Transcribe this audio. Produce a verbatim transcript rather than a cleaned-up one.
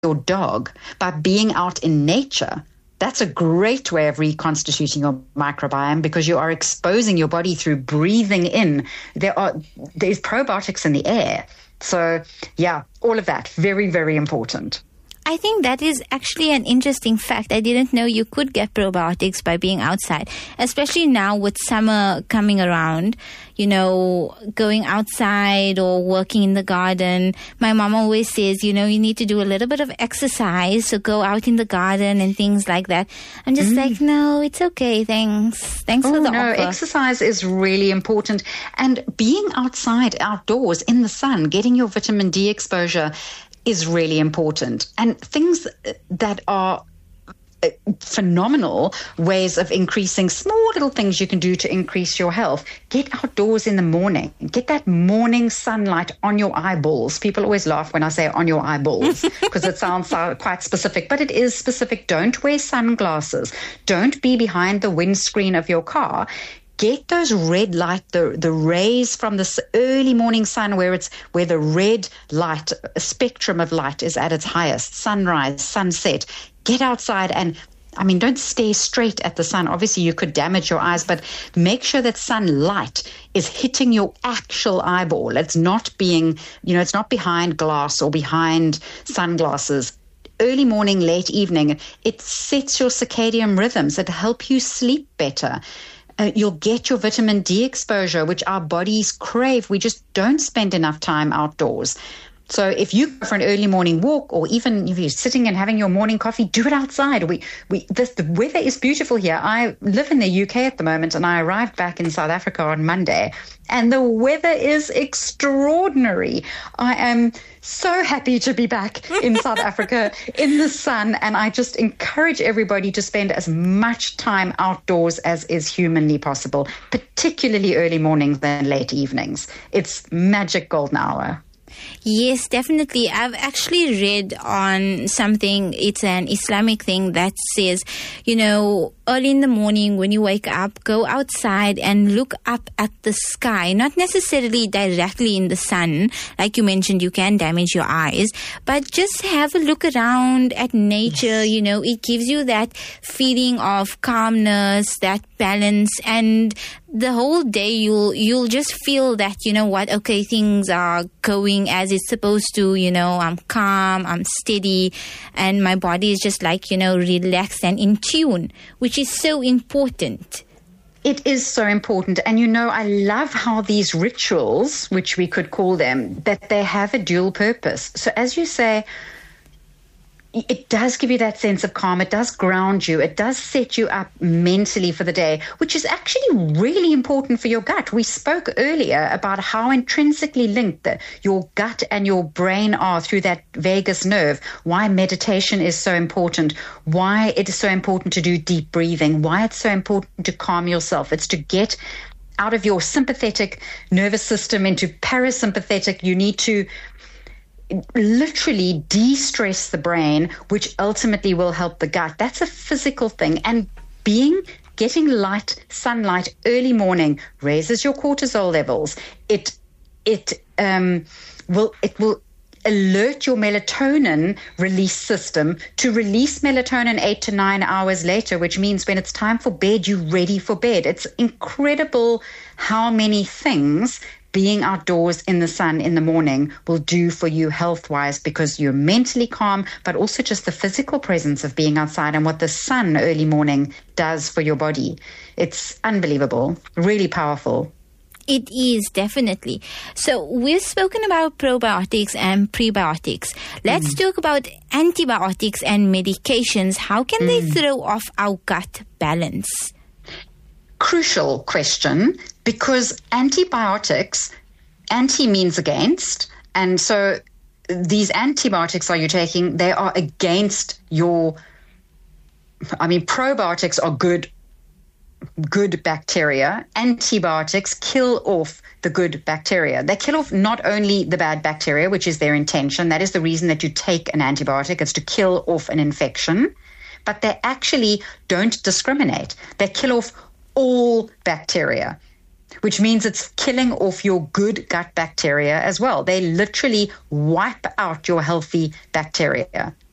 your dog by being out in nature, that's a great way of reconstituting your microbiome, because you are exposing your body through breathing in. There are there's probiotics in the air. So, yeah, all of that, very, very important. I think that is actually an interesting fact. I didn't know you could get probiotics by being outside, especially now with summer coming around, you know, going outside or working in the garden. My mom always says, you know, you need to do a little bit of exercise, so go out in the garden and things like that. I'm just mm. like, no, it's okay. Thanks. Thanks oh, for the no, offer. Exercise is really important. And being outside, outdoors, in the sun, getting your vitamin D exposure is really important. And things that are phenomenal ways of increasing, small little things you can do to increase your health. Get outdoors in the morning. Get that morning sunlight on your eyeballs. People always laugh when I say on your eyeballs because it sounds quite specific, but it is specific. Don't wear sunglasses. Don't be behind the windscreen of your car. Get those red light, the, the rays from this early morning sun where it's where the red light, spectrum of light is at its highest, sunrise, sunset. Get outside and, I mean, don't stare straight at the sun. Obviously, you could damage your eyes, but make sure that sunlight is hitting your actual eyeball. It's not being, you know, it's not behind glass or behind sunglasses. Early morning, late evening, it sets your circadian rhythms. It helps you sleep better. Uh, you'll get your vitamin D exposure, which our bodies crave. We just don't spend enough time outdoors. So if you go for an early morning walk, or even if you're sitting and having your morning coffee, do it outside. We, we, this, the weather is beautiful here. I live in the U K at the moment, and I arrived back in South Africa on Monday, and the weather is extraordinary. I am so happy to be back in South Africa in the sun, and I just encourage everybody to spend as much time outdoors as is humanly possible, particularly early mornings and late evenings. It's magic golden hour. Yes, definitely. I've actually read on something, it's an Islamic thing that says, you know, early in the morning when you wake up, go outside and look up at the sky, not necessarily directly in the sun. Like you mentioned, you can damage your eyes, but just have a look around at nature. Yes. You know, it gives you that feeling of calmness, that balance, and the whole day you'll you'll just feel that, you know what, okay, things are going as it's supposed to, you know, I'm calm, I'm steady, and my body is just like, you know, relaxed and in tune, which is so important. It is so important. And, you know, I love how these rituals, which we could call them, that they have a dual purpose. So as you say, it does give you that sense of calm. It does ground you. It does set you up mentally for the day, which is actually really important for your gut. We spoke earlier about how intrinsically linked the, your gut and your brain are through that vagus nerve, why meditation is so important, why it is so important to do deep breathing, why it's so important to calm yourself. It's to get out of your sympathetic nervous system into parasympathetic. You need to literally de-stress the brain, which ultimately will help the gut. That's a physical thing. And being getting light, sunlight early morning raises your cortisol levels. It it um will it will alert your melatonin release system to release melatonin eight to nine hours later, which means when it's time for bed, you're ready for bed. It's incredible how many things being outdoors in the sun in the morning will do for you health-wise, because you're mentally calm, but also just the physical presence of being outside and what the sun early morning does for your body. It's unbelievable, really powerful. It is, definitely. So we've spoken about probiotics and prebiotics. Let's mm. talk about antibiotics and medications. How can mm. they throw off our gut balance? Crucial question, because antibiotics, anti means against, and so these antibiotics are you taking, they are against your, I mean, probiotics are good, good bacteria. Antibiotics kill off the good bacteria. They kill off not only the bad bacteria, which is their intention, that is the reason that you take an antibiotic, it's to kill off an infection, but they actually don't discriminate. They kill off all bacteria, which means it's killing off your good gut bacteria as well. They literally wipe out your healthy bacteria.